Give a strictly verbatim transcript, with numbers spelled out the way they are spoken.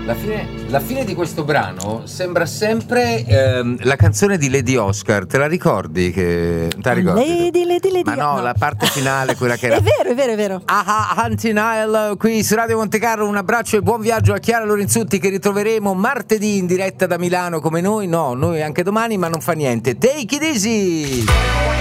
La fine, la fine di questo brano sembra sempre ehm, la canzone di Lady Oscar, te la ricordi? Che te la ricordi? Lady, Lady, Lady. Ma no, no, la parte finale, quella che era. È vero, è vero, è vero. Ah, Hunting Isle, qui su Radio Monte Carlo. Un abbraccio e buon viaggio a Chiara Lorenzutti, che ritroveremo martedì in diretta da Milano come noi. No, noi anche domani, ma non fa niente. Take it easy!